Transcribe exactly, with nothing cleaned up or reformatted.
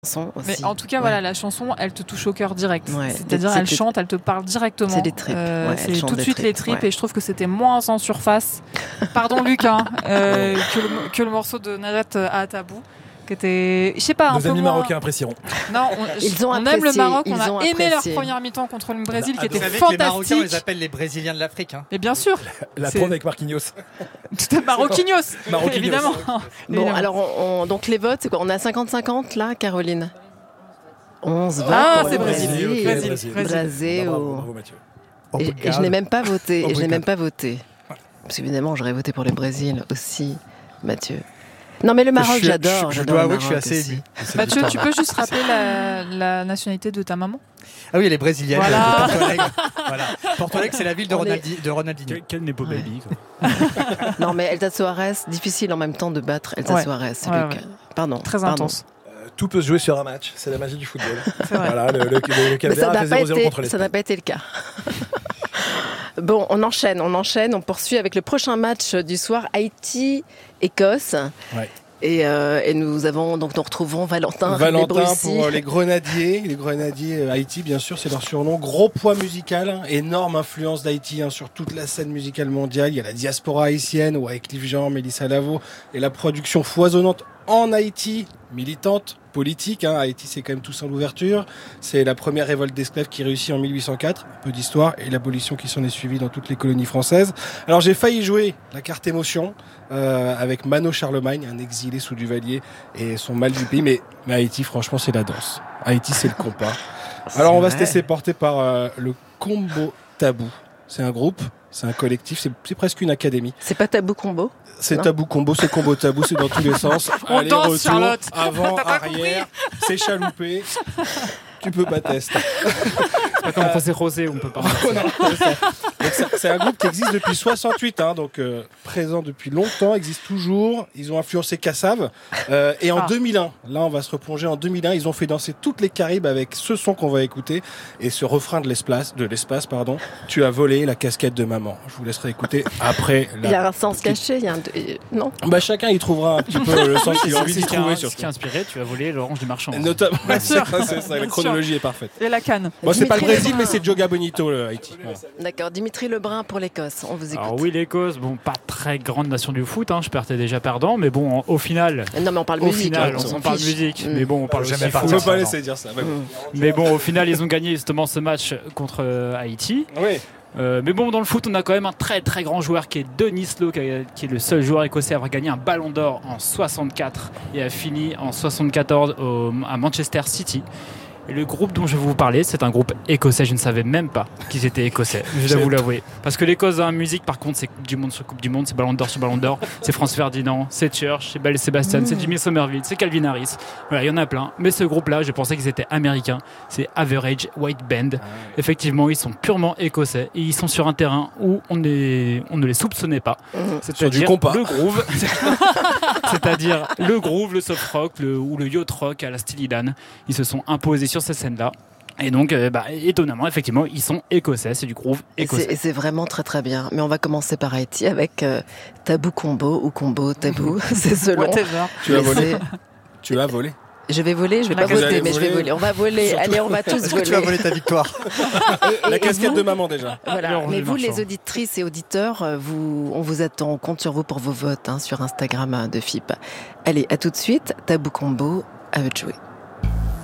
Aussi. Mais en tout cas, ouais. voilà, la chanson, elle te touche au cœur direct. Ouais. C'est-à-dire, elle chante, elle te parle directement. C'est des tripes. Euh, ouais, c'est tout de suite tripes. les tripes, ouais. et je trouve que c'était moins en surface. Pardon, Luc, hein, euh, que, le, que le morceau de Najat à Tabou, qui était, je sais pas, un Nos peu amis moins... marocains apprécieront. Non, on, ils ont on apprécié, aime le Maroc, on a aimé apprécié. leur première mi-temps contre le Brésil, qui ah, était vous savez fantastique. Que les Marocains, on les appelle les Brésiliens de l'Afrique. Hein. Mais bien sûr. La, la preuve avec Marquinhos. Tout à Maroquinhos, Maroquinhos. évidemment. Bon, évidemment. alors, on, on, donc les votes, c'est quoi ? On a cinquante cinquante là, Caroline ? onze votes Ah, pour c'est le Brésil. Brésil. Okay, Brésil. Brésil. Brésil. Brésil. Bravo, bravo, Mathieu. Et, et je n'ai même pas voté. Et je n'ai même pas voté. Parce qu'évidemment, j'aurais voté pour le Brésil aussi, Mathieu. Non, mais le Maroc, je, j'adore. Je, je j'adore dois avouer que je suis assez aussi. ému. Mathieu, tu peux juste rappeler la, la nationalité de ta maman ? Ah oui, elle est brésilienne. Voilà. Porto Alegre. Voilà. Porto Alegre, c'est la ville de, Ronaldi, de Ronaldinho. Quel, quel Nepo ouais. Baby. Non, mais Elsa Soares, difficile en même temps de battre Elsa ouais. Soares. Ouais, Luc. ouais. Pardon. Très pardon. intense. Tout peut se jouer sur un match, c'est la magie du football. C'est vrai. Voilà, le, le, le, le Cap-Vert fait zéro zéro contre Ça l'Espagne. n'a pas été le cas. Bon, on enchaîne, on enchaîne, on poursuit avec le prochain match du soir, Haïti-Écosse. Ouais. Et, euh, et nous avons donc nous retrouvons Valentin. Valentin pour les Grenadiers. Les Grenadiers euh, Haïti, bien sûr, c'est leur surnom. Gros poids musical, hein, énorme influence d'Haïti hein, sur toute la scène musicale mondiale. Il y a la diaspora haïtienne, Wyclef Jean, Mélissa Lavo, et la production foisonnante en Haïti, militante, politique. Hein. Haïti, c'est quand même tout sans l'ouverture. C'est la première révolte d'esclaves qui réussit en mille huit cent quatre. Un peu d'histoire et l'abolition qui s'en est suivie dans toutes les colonies françaises. Alors, j'ai failli jouer la carte émotion euh, avec Mano Charlemagne, un exilé sous Duvalier, et son mal du pays. Mais, mais Haïti, franchement, c'est la danse. Haïti, c'est le compas. Alors, on va vrai. se laisser porter par euh, le Combo Tabou. C'est un groupe, c'est un collectif, c'est, c'est presque une académie. C'est pas Tabou Combo ? C'est Non. Tabou Combo, c'est Combo Tabou, c'est dans tous les sens. On Aller, danse, retour, Charlotte. avant, T'as pas arrière, c'est chaloupé. Tu peux pas tester. C'est pas comme José José, on peut pas. c'est, c'est un groupe qui existe depuis soixante-huit, hein, donc euh, présent depuis longtemps, existe toujours. Ils ont influencé Kassav. Euh, et en Ah. deux mille un, là on va se replonger en deux mille un, ils ont fait danser toutes les Caraïbes avec ce son qu'on va écouter et ce refrain de l'espace, de l'espace pardon. Tu as volé la casquette de maman. Je vous laisserai écouter après. La... Il y a un sens caché, il y a un... non ? Bah chacun il trouvera un petit peu le sens qu'il a envie C'est d'y ce qui a- trouver. Ce qui a inspiré, tu as volé l'orange du marchand. Notamment, Bien c'est sûr. ça, c'est ça, la Bien chronologie est parfaite. Et la canne. Bon, c'est pas le Dimitri Brésil, Lebrun. mais c'est Joga Bonito, le Haïti. Voilà. D'accord, Dimitri Lebrun pour l'Écosse, on vous écoute. Alors oui, l'Écosse, bon, pas très grande nation du foot, hein, je partais déjà perdant, mais bon, en- au final, Non mais on parle au musique. final, hein, on, s'en on parle fiche. musique, Mm. mais bon, on parle Jamais aussi partir On foot. peut pas ça, laisser dire ça. Mais bon. Mm. Mais bon, au final, ils ont gagné justement ce match contre euh, Haïti. Oui. Euh, mais bon, dans le foot, on a quand même un très très grand joueur qui est Denis Law, qui, a- qui est le seul joueur écossais à avoir gagné un ballon d'or en soixante-quatre et a fini en soixante-quatorze au- à Manchester City. Et le groupe dont je vais vous parler, c'est un groupe écossais. Je ne savais même pas qu'ils étaient écossais, je dois vous l'avouer. Parce que l'Écosse dans la musique, par contre, c'est Coupe du Monde sur Coupe du Monde, c'est Ballon d'or sur Ballon d'or, c'est France Ferdinand, c'est Church, c'est Belle Sébastien, c'est Jimmy Somerville, c'est Calvin Harris. Voilà, il y en a plein. Mais ce groupe-là, je pensais qu'ils étaient américains. C'est Average White Band. Effectivement, ils sont purement écossais et ils sont sur un terrain où on, est, on ne les soupçonnait pas. Sur du C'est-à-dire compas. le groove, c'est-à-dire le groove, le soft rock le, ou le yacht rock à la Steely Dan. Ils se sont imposés sur ces scènes-là. Et donc, euh, bah, étonnamment, effectivement, ils sont écossais. C'est du groove Et c'est, écossais. et c'est vraiment très très bien. Mais on va commencer par Haïti avec euh, Tabou Combo ou Combo Tabou, c'est selon. Whatever. Tu as Mais volé. c'est- Tu as volé. Je vais voler, je vais La pas casquette. voter, Vous mais allez je vais voler. voler. On va voler. Allez, on va tous Est-ce que voler. tu vas voler ta victoire ? Et- et- La et casquette vous- de maman déjà. Voilà. Alors, Mais le vous, marchand. les auditrices et auditeurs, euh, vous, on vous attend. On compte sur vous pour vos votes hein, sur Instagram hein, de F I P. Allez, à tout de suite. Tabou Combo, à eux de jouer.